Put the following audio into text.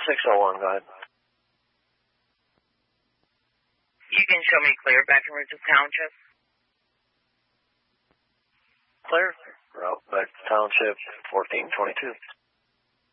601, go ahead. You can show me clear back in Ridges Township. Clear? Route back to Township, 1422.